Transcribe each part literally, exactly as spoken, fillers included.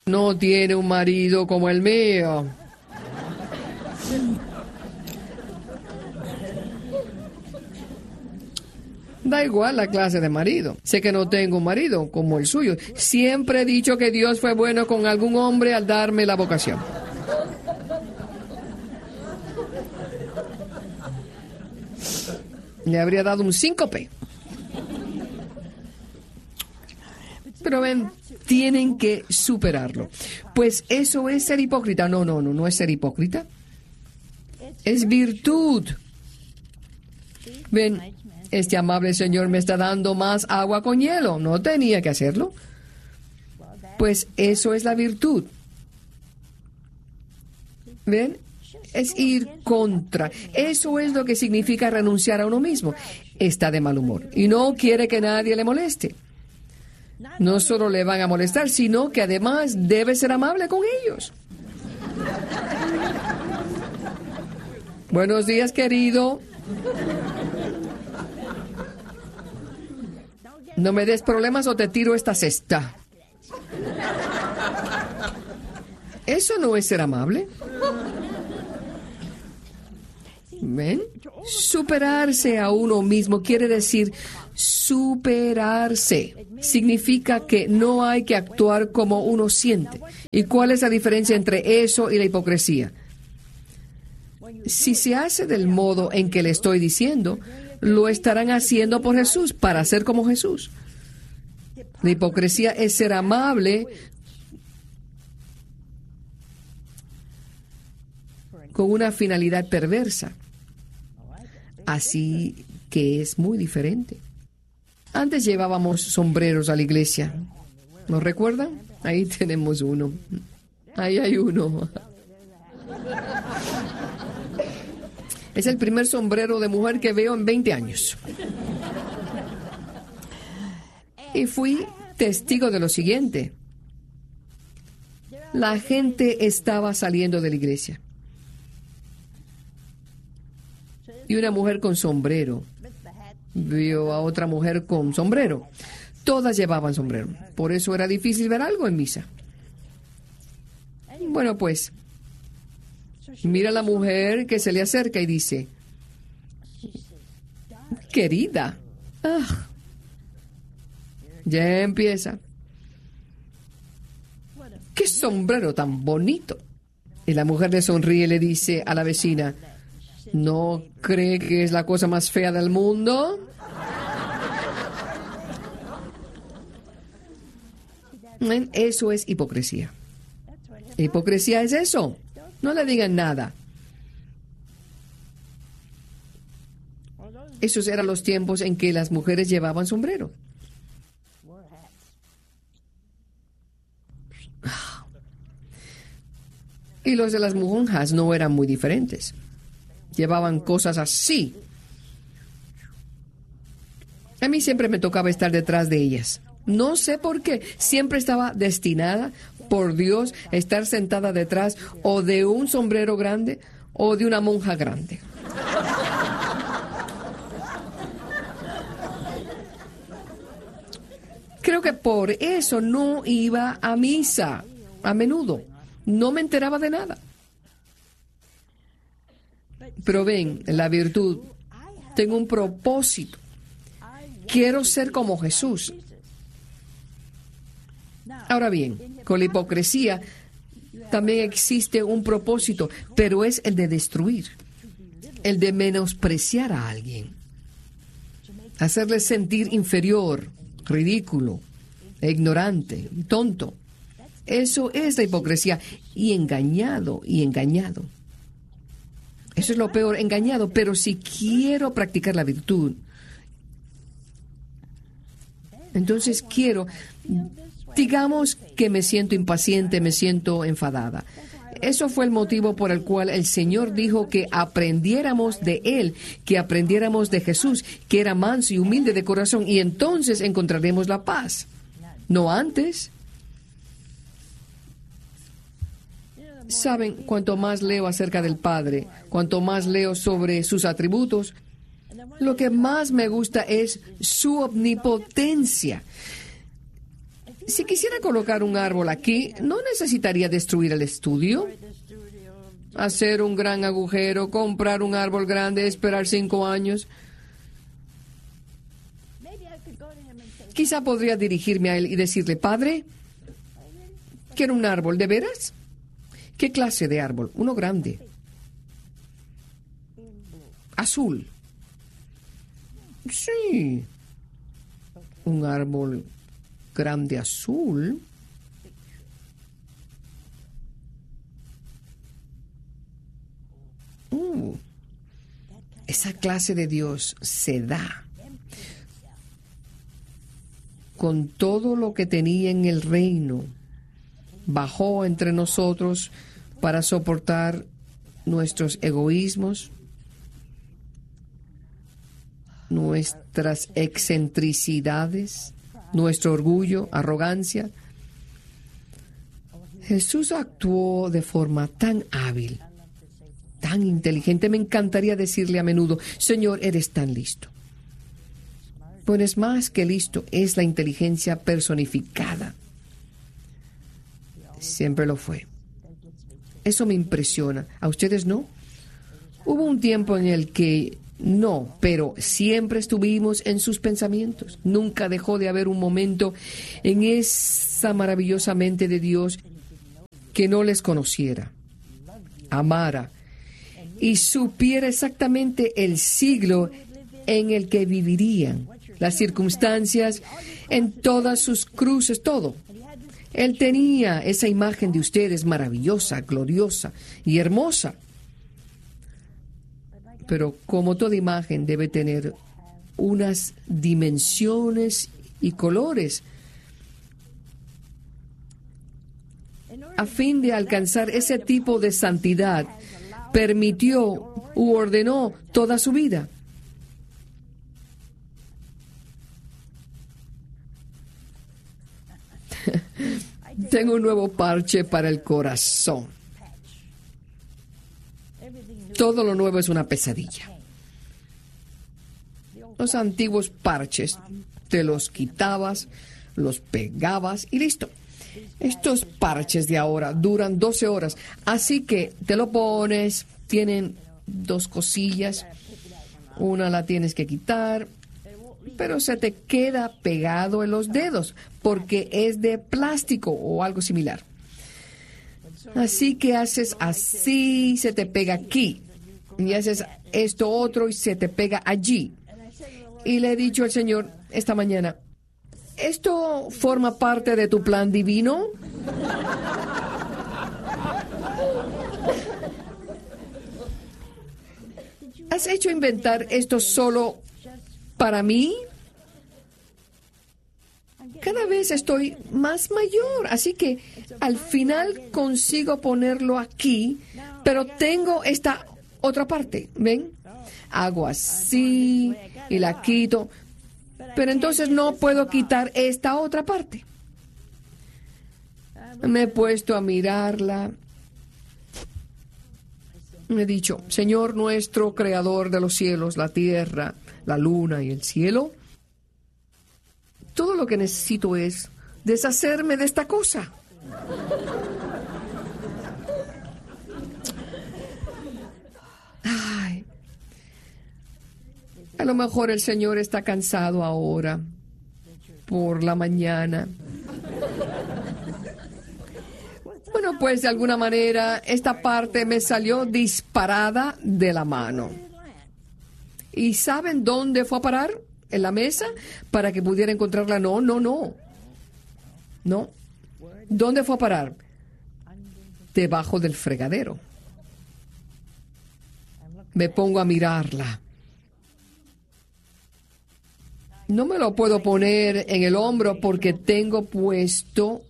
no tiene un marido como el mío. Da igual la clase de marido. Sé que no tengo un marido como el suyo. Siempre he dicho que Dios fue bueno con algún hombre al darme la vocación. Le habría dado un síncope. Pero ven, tienen que superarlo. Pues eso es ser hipócrita. No, no, no, no es ser hipócrita. Es virtud. Ven, este amable señor me está dando más agua con hielo. No tenía que hacerlo. Pues eso es la virtud. ¿Ven? Es ir contra. Eso es lo que significa renunciar a uno mismo. Está de mal humor y no quiere que nadie le moleste. No solo le van a molestar, sino que además debe ser amable con ellos. Buenos días, querido. No me des problemas o te tiro esta cesta. Eso no es ser amable. ¿Ven? Superarse a uno mismo quiere decir superarse. Significa que no hay que actuar como uno siente. ¿Y cuál es la diferencia entre eso y la hipocresía? Si se hace del modo en que le estoy diciendo, lo estarán haciendo por Jesús, para ser como Jesús. La hipocresía es ser amable con una finalidad perversa. Así que es muy diferente. Antes llevábamos sombreros a la iglesia. ¿Lo recuerdan? Ahí tenemos uno. Ahí hay uno. Es el primer sombrero de mujer que veo en veinte años. Y fui testigo de lo siguiente. La gente estaba saliendo de la iglesia. Y una mujer con sombrero vio a otra mujer con sombrero. Todas llevaban sombrero. Por eso era difícil ver algo en misa. Bueno, pues, mira a la mujer que se le acerca y dice, querida, ah, ya empieza. ¡Qué sombrero tan bonito! Y la mujer le sonríe y le dice a la vecina, ¿no cree que es la cosa más fea del mundo? Eso es hipocresía. Hipocresía es eso. No le digan nada. Esos eran los tiempos en que las mujeres llevaban sombrero. Y los de las monjas no eran muy diferentes. Llevaban cosas así. A mí siempre me tocaba estar detrás de ellas. No sé por qué. Siempre estaba destinada, por Dios, a estar sentada detrás o de un sombrero grande o de una monja grande. Creo que por eso no iba a misa a menudo. No me enteraba de nada. Pero ven, la virtud, tengo un propósito. Quiero ser como Jesús. Ahora bien, con la hipocresía también existe un propósito, pero es el de destruir, el de menospreciar a alguien, hacerle sentir inferior, ridículo, ignorante, tonto. Eso es la hipocresía. Y engañado, y engañado. Eso es lo peor, engañado. Pero si quiero practicar la virtud, entonces quiero, digamos que me siento impaciente, me siento enfadada. Eso fue el motivo por el cual el Señor dijo que aprendiéramos de Él, que aprendiéramos de Jesús, que era manso y humilde de corazón, y entonces encontraremos la paz. No antes. Saben, cuanto más leo acerca del Padre, cuanto más leo sobre sus atributos, lo que más me gusta es su omnipotencia. Si quisiera colocar un árbol aquí, no necesitaría destruir el estudio, hacer un gran agujero, comprar un árbol grande, esperar cinco años. Quizá podría dirigirme a él y decirle, Padre, quiero un árbol, ¿de veras? ¿Qué clase de árbol? Uno grande. Azul. Sí. Un árbol grande azul. Uh, esa clase de Dios se da con todo lo que tenía en el reino. Bajó entre nosotros para soportar nuestros egoísmos, nuestras excentricidades, nuestro orgullo, arrogancia. Jesús actuó de forma tan hábil, tan inteligente. Me encantaría decirle a menudo, Señor, eres tan listo. Pues es más que listo, es la inteligencia personificada. Siempre lo fue. Eso me impresiona. ¿A ustedes no? Hubo un tiempo en el que no, pero siempre estuvimos en sus pensamientos. Nunca dejó de haber un momento en esa maravillosa mente de Dios que no les conociera, amara y supiera exactamente el siglo en el que vivirían, las circunstancias, en todas sus cruces, todo. Él tenía esa imagen de ustedes maravillosa, gloriosa y hermosa. Pero como toda imagen debe tener unas dimensiones y colores. A fin de alcanzar ese tipo de santidad, permitió u ordenó toda su vida. Tengo un nuevo parche para el corazón. Todo lo nuevo es una pesadilla. Los antiguos parches, te los quitabas, los pegabas y listo. Estos parches de ahora duran doce horas, así que te lo pones, tienen dos cosillas, una la tienes que quitar, pero se te queda pegado en los dedos porque es de plástico o algo similar. Así que haces así, se te pega aquí, y haces esto otro y se te pega allí. Y le he dicho al Señor esta mañana, ¿esto forma parte de tu plan divino? ¿Has hecho inventar esto solo para mí? Cada vez estoy más mayor, así que al final consigo ponerlo aquí, pero tengo esta otra parte, ¿ven? Hago así y la quito, pero entonces no puedo quitar esta otra parte. Me he puesto a mirarla. Me he dicho, Señor nuestro, creador de los cielos, la tierra, la luna y el cielo, todo lo que necesito es deshacerme de esta cosa. Ay, a lo mejor el Señor está cansado ahora, por la mañana. Bueno, pues de alguna manera esta parte me salió disparada de la mano. ¿Y saben dónde fue a parar? En la mesa para que pudiera encontrarla. No, no, no. No. ¿Dónde fue a parar? Debajo del fregadero. Me pongo a mirarla. No me lo puedo poner en el hombro porque tengo puesto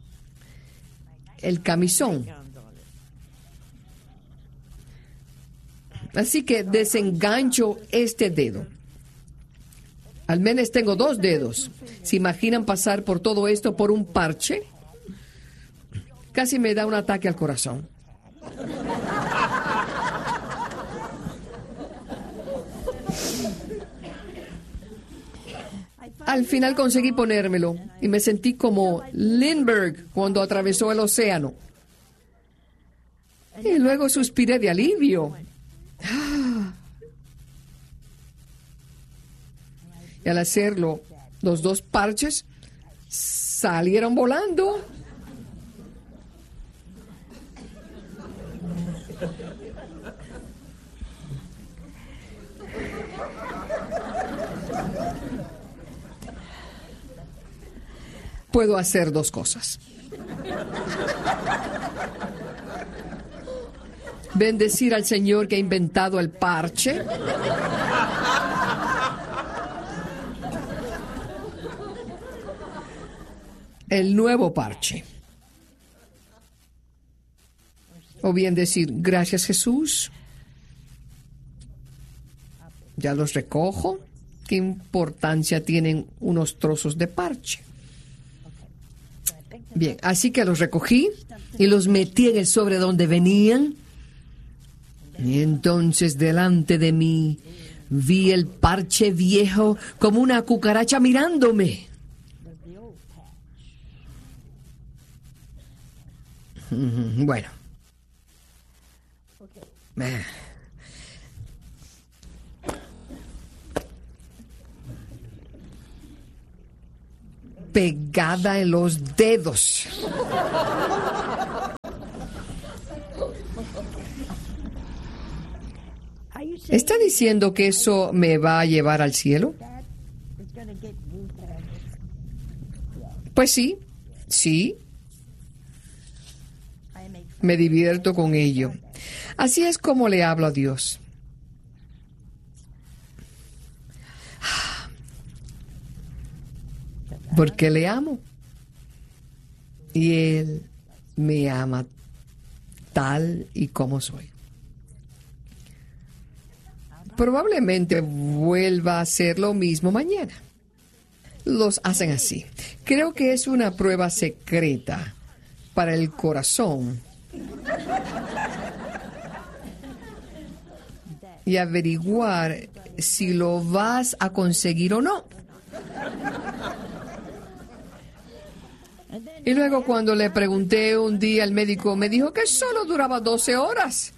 el camisón. Así que desengancho este dedo. Al menos tengo dos dedos. ¿Se imaginan pasar por todo esto por un parche? Casi me da un ataque al corazón. Al final conseguí ponérmelo y me sentí como Lindbergh cuando atravesó el océano. Y luego suspiré de alivio. Ah. Y al hacerlo, los dos parches salieron volando. Puedo hacer dos cosas. Bendecir al Señor que ha inventado el parche. El nuevo parche. O bien decir, gracias Jesús. Ya los recojo. ¿Qué importancia tienen unos trozos de parche? Bien, así que los recogí y los metí en el sobre donde venían. Y entonces delante de mí vi el parche viejo como una cucaracha mirándome. Bueno. Pegada en los dedos. ¿Está diciendo que eso me va a llevar al cielo? Pues sí, sí. Me divierto con ello. Así es como le hablo a Dios. Porque le amo. Y Él me ama tal y como soy. Probablemente vuelva a hacer lo mismo mañana. Los hacen así. Creo que es una prueba secreta para el corazón. Y averiguar si lo vas a conseguir o no. Y luego cuando le pregunté un día al médico, me dijo que solo duraba doce horas.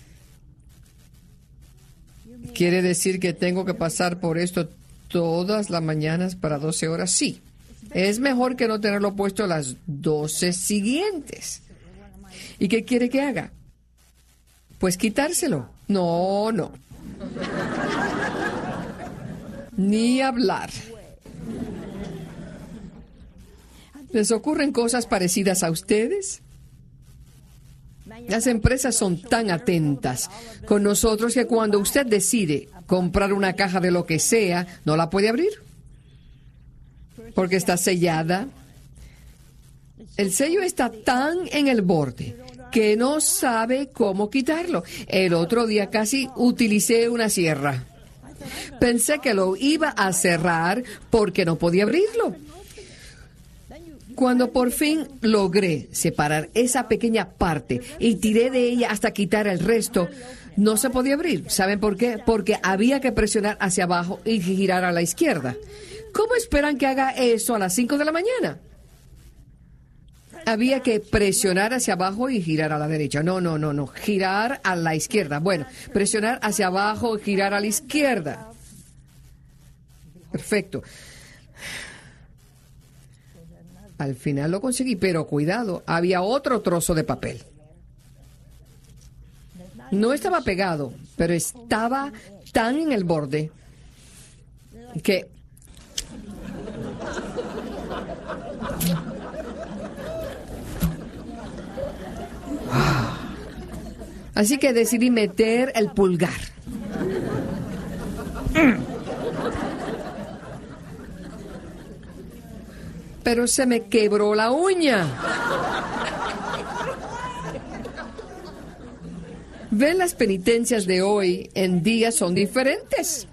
¿Quiere decir que tengo que pasar por esto todas las mañanas para doce horas? Sí. Es mejor que no tenerlo puesto las doce siguientes. ¿Y qué quiere que haga? Pues quitárselo. No, no. Ni hablar. ¿Les ocurren cosas parecidas a ustedes? Las empresas son tan atentas con nosotros que cuando usted decide comprar una caja de lo que sea, no la puede abrir. Porque está sellada. El sello está tan en el borde que no sabe cómo quitarlo. El otro día casi utilicé una sierra. Pensé que lo iba a cerrar porque no podía abrirlo. Cuando por fin logré separar esa pequeña parte y tiré de ella hasta quitar el resto, no se podía abrir. ¿Saben por qué? Porque había que presionar hacia abajo y girar a la izquierda. ¿Cómo esperan que haga eso a las cinco de la mañana? Había que presionar hacia abajo y girar a la derecha. No, no, no, no. Girar a la izquierda. Bueno, presionar hacia abajo y girar a la izquierda. Perfecto. Al final lo conseguí, pero cuidado, había otro trozo de papel. No estaba pegado, pero estaba tan en el borde que... Así que decidí meter el pulgar. Pero se me quebró la uña. ¿Ven? Las penitencias de hoy en día son diferentes.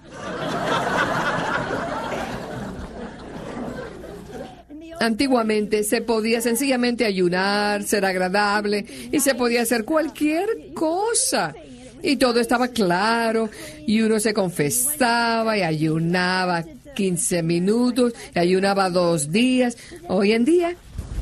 Antiguamente se podía sencillamente ayunar, ser agradable, y se podía hacer cualquier cosa. Y todo estaba claro, y uno se confesaba y ayunaba quince minutos, y ayunaba dos días. Hoy en día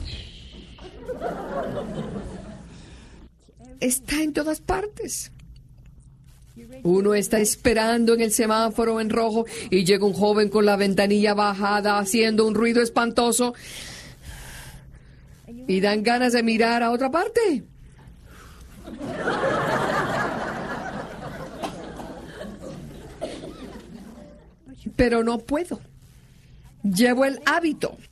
está en todas partes. Uno está esperando en el semáforo en rojo y llega un joven con la ventanilla bajada haciendo un ruido espantoso y dan ganas de mirar a otra parte. Pero no puedo. Llevo el hábito